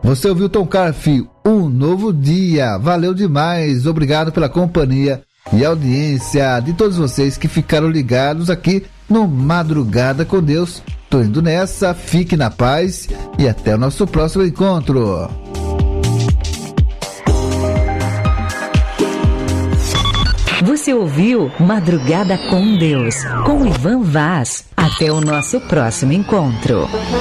Você ouviu Tom Carf, Um Novo Dia. Valeu demais. Obrigado pela companhia e audiência de todos vocês que ficaram ligados aqui no Madrugada com Deus. Tô indo nessa, fique na paz e até o nosso próximo encontro. Você ouviu Madrugada com Deus, com Ivan Vaz. Até o nosso próximo encontro.